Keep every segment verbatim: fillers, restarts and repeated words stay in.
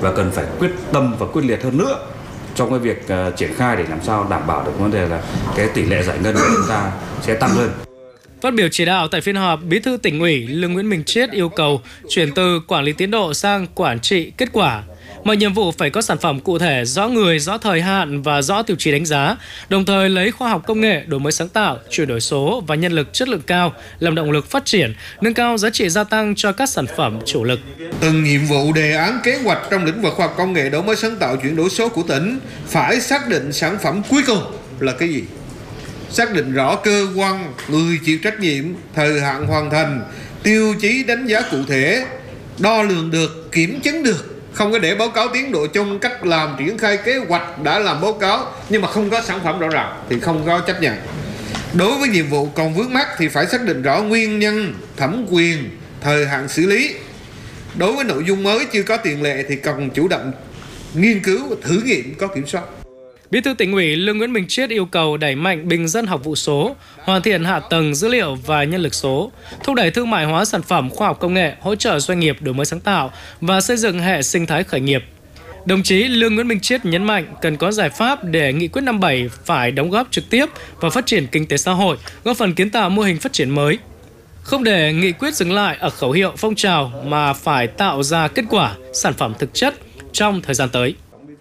và cần phải quyết tâm và quyết liệt hơn nữa trong cái việc uh, triển khai để làm sao đảm bảo được vấn đề là cái tỷ lệ giải ngân của chúng ta sẽ tăng hơn. Phát biểu chỉ đạo tại phiên họp, Bí thư Tỉnh ủy Lương Nguyễn Minh Triết yêu cầu chuyển từ quản lý tiến độ sang quản trị kết quả. Mọi nhiệm vụ phải có sản phẩm cụ thể, rõ người, rõ thời hạn và rõ tiêu chí đánh giá, đồng thời lấy khoa học công nghệ, đổi mới sáng tạo, chuyển đổi số và nhân lực chất lượng cao làm động lực phát triển, nâng cao giá trị gia tăng cho các sản phẩm chủ lực. Từng nhiệm vụ đề án kế hoạch trong lĩnh vực khoa học công nghệ, đổi mới sáng tạo, chuyển đổi số của tỉnh phải xác định sản phẩm cuối cùng là cái gì? Xác định rõ cơ quan, người chịu trách nhiệm, thời hạn hoàn thành, tiêu chí đánh giá cụ thể, đo lường được, kiểm chứng được. Không có để báo cáo tiến độ chung, cách làm, triển khai kế hoạch đã làm báo cáo nhưng mà không có sản phẩm rõ ràng thì không có chấp nhận. Đối với nhiệm vụ còn vướng mắc thì phải xác định rõ nguyên nhân, thẩm quyền, thời hạn xử lý. Đối với nội dung mới chưa có tiền lệ thì cần chủ động nghiên cứu và thử nghiệm có kiểm soát. Bí thư Tỉnh ủy Lương Nguyễn Minh Triết yêu cầu đẩy mạnh bình dân học vụ số, hoàn thiện hạ tầng dữ liệu và nhân lực số, thúc đẩy thương mại hóa sản phẩm khoa học công nghệ, hỗ trợ doanh nghiệp đổi mới sáng tạo và xây dựng hệ sinh thái khởi nghiệp. Đồng chí Lương Nguyễn Minh Triết nhấn mạnh cần có giải pháp để nghị quyết năm bảy phải đóng góp trực tiếp vào phát triển kinh tế xã hội, góp phần kiến tạo mô hình phát triển mới. Không để nghị quyết dừng lại ở khẩu hiệu phong trào mà phải tạo ra kết quả, sản phẩm thực chất trong thời gian tới.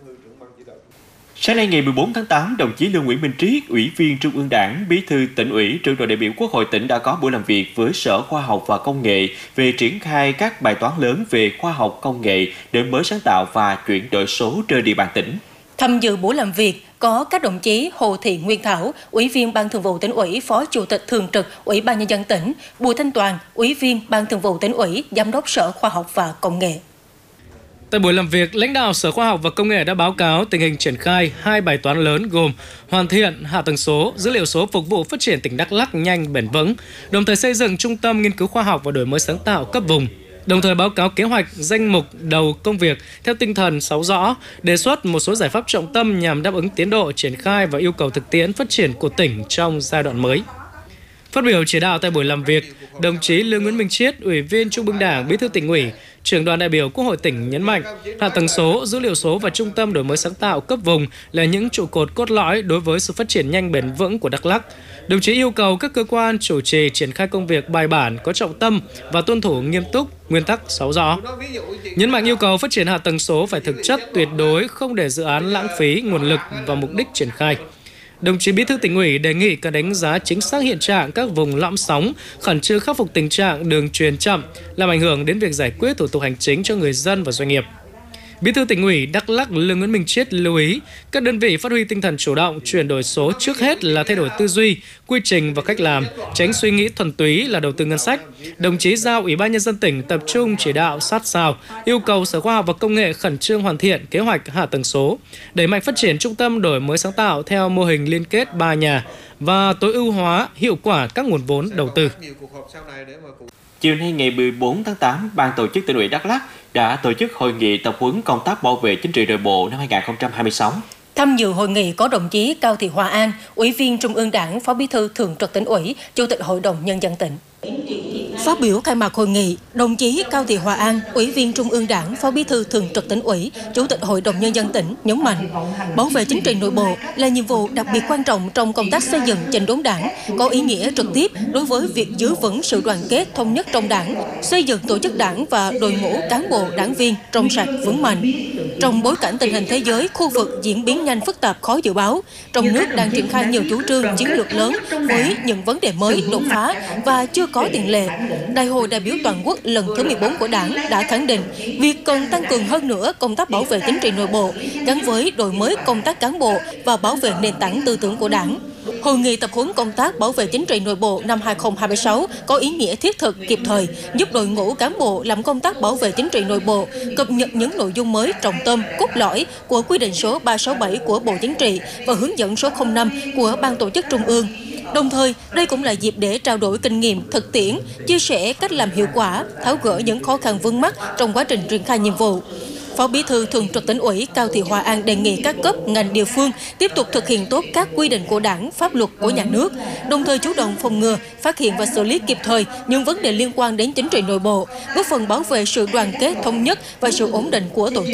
Sáng nay ngày mười bốn tháng tám, đồng chí Lương Nguyễn Minh Triết, Ủy viên Trung ương Đảng, Bí thư Tỉnh ủy, Trưởng đoàn đại biểu Quốc hội tỉnh đã có buổi làm việc với Sở Khoa học và Công nghệ về triển khai các bài toán lớn về khoa học công nghệ, đổi mới sáng tạo và chuyển đổi số trên địa bàn tỉnh. Tham dự buổi làm việc có các đồng chí Hồ Thị Nguyên Thảo, Ủy viên Ban Thường vụ Tỉnh ủy, Phó Chủ tịch Thường trực Ủy ban Nhân dân tỉnh, Bùi Thanh Toàn, Ủy viên Ban Thường vụ Tỉnh ủy, Giám đốc Sở Khoa học và Công nghệ. Tại buổi làm việc, lãnh đạo Sở Khoa học và Công nghệ đã báo cáo tình hình triển khai hai bài toán lớn gồm hoàn thiện hạ tầng số, dữ liệu số phục vụ phát triển tỉnh Đắk Lắk nhanh bền vững, đồng thời xây dựng trung tâm nghiên cứu khoa học và đổi mới sáng tạo cấp vùng. Đồng thời báo cáo kế hoạch, danh mục đầu công việc theo tinh thần sáu rõ, đề xuất một số giải pháp trọng tâm nhằm đáp ứng tiến độ triển khai và yêu cầu thực tiễn phát triển của tỉnh trong giai đoạn mới. Phát biểu chỉ đạo tại buổi làm việc, đồng chí Lương Nguyễn Minh Triết, Ủy viên Trung ương Đảng, Bí thư Tỉnh ủy, Trưởng đoàn đại biểu Quốc hội tỉnh nhấn mạnh, hạ tầng số, dữ liệu số và trung tâm đổi mới sáng tạo cấp vùng là những trụ cột cốt lõi đối với sự phát triển nhanh bền vững của Đắk Lắk. Đồng chí yêu cầu các cơ quan chủ trì triển khai công việc bài bản, có trọng tâm và tuân thủ nghiêm túc nguyên tắc sáu rõ. Nhấn mạnh yêu cầu phát triển hạ tầng số phải thực chất, tuyệt đối không để dự án lãng phí nguồn lực và mục đích triển khai. Đồng chí Bí thư Tỉnh ủy đề nghị cần đánh giá chính xác hiện trạng các vùng lõm sóng, khẩn trương khắc phục tình trạng đường truyền chậm, làm ảnh hưởng đến việc giải quyết thủ tục hành chính cho người dân và doanh nghiệp. Bí thư Tỉnh ủy Đắk Lắk Lương Nguyễn Minh Triết lưu ý các đơn vị phát huy tinh thần chủ động, chuyển đổi số trước hết là thay đổi tư duy, quy trình và cách làm, tránh suy nghĩ thuần túy là đầu tư ngân sách. Đồng chí giao Ủy ban Nhân dân tỉnh tập trung chỉ đạo sát sao, yêu cầu Sở Khoa học và Công nghệ khẩn trương hoàn thiện kế hoạch hạ tầng số, đẩy mạnh phát triển trung tâm đổi mới sáng tạo theo mô hình liên kết ba nhà và tối ưu hóa hiệu quả các nguồn vốn đầu tư. Chiều nay ngày mười bốn tháng tám, Ban tổ chức Tỉnh ủy Đắk Lắk đã tổ chức hội nghị tập huấn công tác bảo vệ chính trị nội bộ năm hai nghìn không trăm hai mươi sáu. Tham dự hội nghị có đồng chí Cao Thị Hòa An, Ủy viên Trung ương Đảng, Phó Bí thư Thường trực Tỉnh ủy, Chủ tịch Hội đồng Nhân dân tỉnh. Phát biểu khai mạc hội nghị, đồng chí Cao Thị Hòa An, Ủy viên Trung ương Đảng, Phó Bí thư Thường trực Tỉnh ủy, Chủ tịch Hội đồng Nhân dân tỉnh nhấn mạnh, bảo vệ chính trị nội bộ là nhiệm vụ đặc biệt quan trọng trong công tác xây dựng chỉnh đốn Đảng, có ý nghĩa trực tiếp đối với việc giữ vững sự đoàn kết thống nhất trong Đảng, xây dựng tổ chức Đảng và đội ngũ cán bộ đảng viên trong sạch vững mạnh. Trong bối cảnh tình hình thế giới, khu vực diễn biến nhanh phức tạp khó dự báo, trong nước đang triển khai nhiều chủ trương chiến lược lớn với những vấn đề mới đột phá và chưa có tiền lệ. Đại hội đại biểu toàn quốc lần thứ mười bốn của Đảng đã khẳng định việc cần tăng cường hơn nữa công tác bảo vệ chính trị nội bộ gắn với đổi mới công tác cán bộ và bảo vệ nền tảng tư tưởng của Đảng. Hội nghị tập huấn công tác bảo vệ chính trị nội bộ năm hai nghìn không trăm hai mươi sáu có ý nghĩa thiết thực, kịp thời, giúp đội ngũ cán bộ làm công tác bảo vệ chính trị nội bộ, cập nhật những nội dung mới trọng tâm, cốt lõi của quy định số ba trăm sáu mươi bảy của Bộ Chính trị và hướng dẫn số không năm của Ban tổ chức Trung ương. Đồng thời, đây cũng là dịp để trao đổi kinh nghiệm, thực tiễn, chia sẻ cách làm hiệu quả, tháo gỡ những khó khăn vướng mắc trong quá trình triển khai nhiệm vụ. Phó Bí thư Thường trực Tỉnh ủy Cao Thị Hòa An đề nghị các cấp, ngành địa phương tiếp tục thực hiện tốt các quy định của Đảng, pháp luật của nhà nước, đồng thời chủ động phòng ngừa, phát hiện và xử lý kịp thời những vấn đề liên quan đến chính trị nội bộ, góp phần bảo vệ sự đoàn kết, thống nhất và sự ổn định của tổ chức.